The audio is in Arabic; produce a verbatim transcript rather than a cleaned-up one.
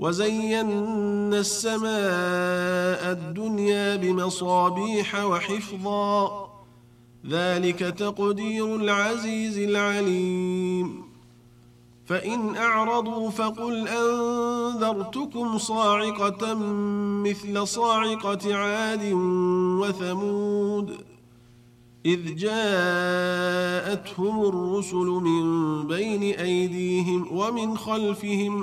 وزينا السماء الدنيا بمصابيح وحفظا ذلك تقدير العزيز العليم فإن أعرضوا فقل أنذرتكم صاعقة مثل صاعقة عاد وثمود إذ جاءتهم الرسل من بين أيديهم ومن خلفهم